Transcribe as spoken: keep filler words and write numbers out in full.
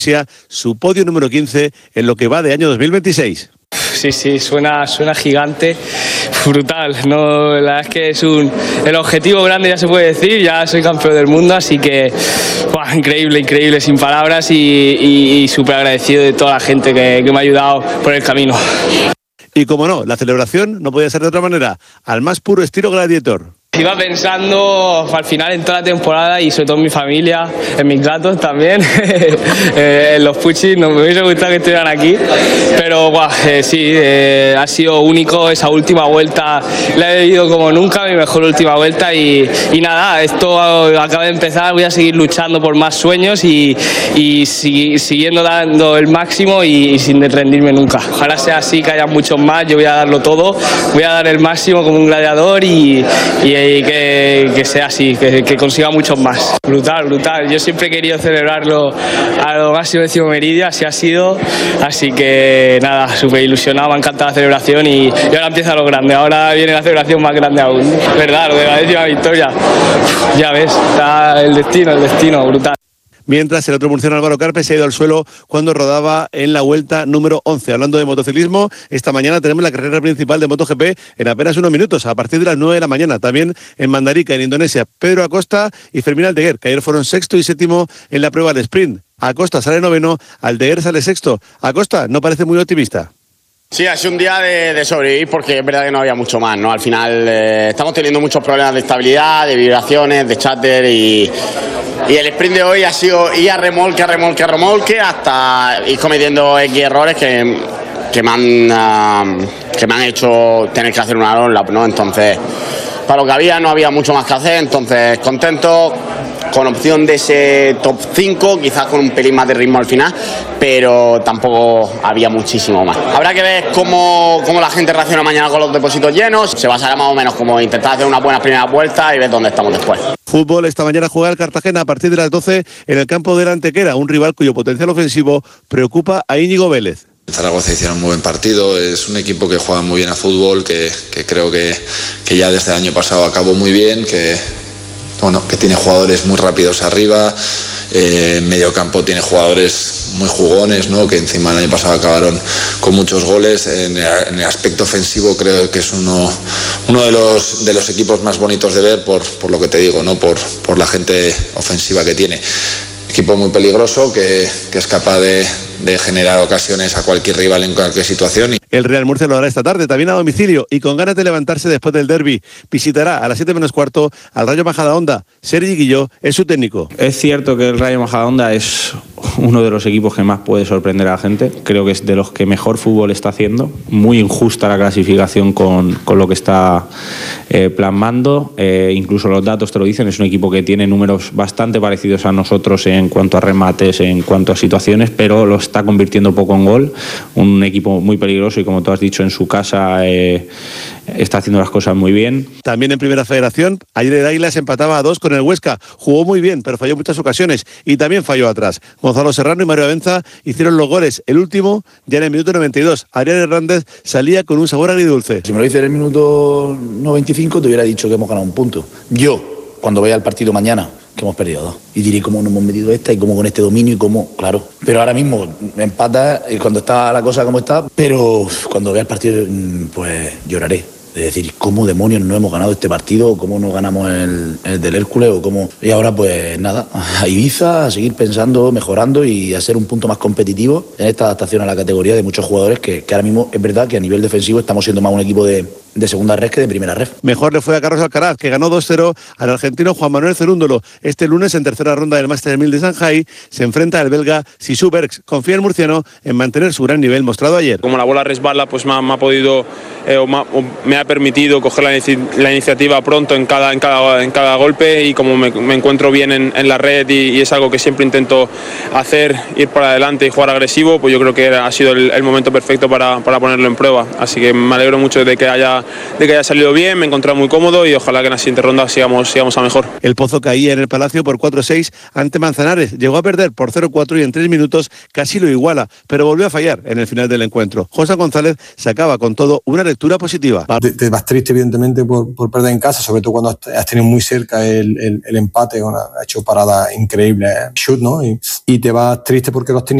su podio número quince en lo que va de año dos mil veintiséis. Sí, sí, suena, suena gigante, brutal, ¿no? La verdad es que es un, el objetivo grande, ya se puede decir, ya soy campeón del mundo, así que ¡buah! increíble, increíble, sin palabras y, y, y súper agradecido de toda la gente que, que me ha ayudado por el camino. Y como no, la celebración no podía ser de otra manera, al más puro estilo Gladiator. Iba pensando al final en toda la temporada y sobre todo en mi familia, en mis gatos también, eh, en los puchis, no me hubiese gustado que estuvieran aquí, pero buah, eh, sí, eh, ha sido único esa última vuelta, la he vivido como nunca, mi mejor última vuelta y, y nada, esto acaba de empezar, voy a seguir luchando por más sueños y, y si, siguiendo dando el máximo y, y sin rendirme nunca. Ojalá sea así, que haya muchos más, yo voy a darlo todo, voy a dar el máximo como un gladiador y, y y que, que sea así, que, que consiga muchos más. Brutal, brutal. Yo siempre he querido celebrarlo a lo máximo décimo meridio, así ha sido. Así que nada, súper ilusionado, me encanta la celebración y, y ahora empieza lo grande. Ahora viene la celebración más grande aún. Verdad, lo de la décima victoria. Ya ves, está el destino, el destino, brutal. Mientras el otro murciano Álvaro Carpe se ha ido al suelo cuando rodaba en la vuelta número once. Hablando de motociclismo, esta mañana tenemos la carrera principal de MotoGP en apenas unos minutos, a partir de las nueve de la mañana. También en Mandarica, en Indonesia, Pedro Acosta y Fermín Aldeguer, que ayer fueron sexto y séptimo en la prueba del sprint. Acosta sale noveno, Aldeguer sale sexto. Acosta no parece muy optimista. Sí, ha sido un día de, de sobrevivir porque es verdad que no había mucho más, ¿no? Al final eh, estamos teniendo muchos problemas de estabilidad, de vibraciones, de cháter y, y el sprint de hoy ha sido ir a remolque, a remolque, a remolque hasta ir cometiendo X errores que, que, me, han, uh, que me han hecho tener que hacer una roll-up, ¿no? Entonces, para lo que había no había mucho más que hacer, entonces contento, con opción de ese top cinco, quizás con un pelín más de ritmo al final, pero tampoco había muchísimo más. Habrá que ver cómo, cómo la gente reacciona mañana con los depósitos llenos, se basará más o menos como intentar hacer unas buenas primeras vueltas y ver dónde estamos después. Fútbol, esta mañana juega el Cartagena a partir de las doce en el campo de la Antequera, un rival cuyo potencial ofensivo preocupa a Íñigo Vélez. Zaragoza hicieron un muy buen partido, es un equipo que juega muy bien a fútbol, que, que creo que, que ya desde el año pasado acabó muy bien, que, bueno, que tiene jugadores muy rápidos arriba, eh, en medio campo tiene jugadores muy jugones, ¿no? Que encima el año pasado acabaron con muchos goles. En el, en el aspecto ofensivo creo que es uno, uno de, los, de los equipos más bonitos de ver por, por lo que te digo, ¿no? por, por la gente ofensiva que tiene. Equipo muy peligroso que, que es capaz de, de generar ocasiones a cualquier rival en cualquier situación. El Real Murcia lo hará esta tarde, también a domicilio y con ganas de levantarse después del derbi. Visitará a las siete menos cuarto al Rayo Majadahonda. Sergi Guilló es su técnico. Es cierto que el Rayo Majadahonda es uno de los equipos que más puede sorprender a la gente. Creo que es de los que mejor fútbol está haciendo. Muy injusta la clasificación con, con lo que está eh, plasmando. Eh, incluso los datos te lo dicen. Es un equipo que tiene números bastante parecidos a nosotros en cuanto a remates, en cuanto a situaciones, pero lo está convirtiendo poco en gol. Un equipo muy peligroso y, como tú has dicho, en su casa eh, está haciendo las cosas muy bien. También en Primera Federación, ayer el Águilas empataba a dos con el Huesca. Jugó muy bien, pero falló muchas ocasiones y también falló atrás. Gonzalo Serrano y Mario Abenza hicieron los goles. El último ya en el minuto noventa y dos. Adrián Hernández salía con un sabor agridulce. Si me lo dice en el minuto noventa y cinco, te hubiera dicho que hemos ganado un punto. Yo, cuando vaya al partido mañana, que hemos perdido dos. Y diré cómo nos hemos metido esta y cómo con este dominio y cómo, claro. Pero ahora mismo me empata cuando está la cosa como está, pero cuando vea el partido, pues lloraré. De decir, ¿cómo demonios no hemos ganado este partido? ¿Cómo no ganamos el, el del Hércules? O cómo... Y ahora, pues nada, a Ibiza, a seguir pensando, mejorando y a ser un punto más competitivo en esta adaptación a la categoría de muchos jugadores que, que ahora mismo es verdad que a nivel defensivo estamos siendo más un equipo de, de segunda red que de primera red. Mejor le fue a Carlos Alcaraz, que ganó dos cero al argentino Juan Manuel Cerúndolo. Este lunes, en tercera ronda del Masters mil de Shanghái, se enfrenta al belga Sissu Bergs. Confía el murciano en mantener su gran nivel mostrado ayer. Como la bola resbala, pues me ha, me ha podido, eh, o me, ha, o me ha permitido coger la, inici la iniciativa pronto en cada, en cada, en cada golpe, y como me, me encuentro bien en, en la red y, y es algo que siempre intento hacer, ir para adelante y jugar agresivo, pues yo creo que ha sido el, el momento perfecto para, para ponerlo en prueba. Así que me alegro mucho de que haya haya, de que haya salido bien, me he encontrado muy cómodo y ojalá que en la siguiente ronda sigamos, sigamos a mejor. El Pozo caía en el Palacio por cuatro seis ante Manzanares. Llegó a perder por cero cuatro y en tres minutos casi lo iguala, pero volvió a fallar en el final del encuentro. José González sacaba con todo una lectura positiva. Te, te vas triste, evidentemente, por, por perder en casa, sobre todo cuando has tenido muy cerca el, el, el empate, una, ha hecho parada increíble, eh, shoot, ¿no? Y, y te vas triste porque lo has tenido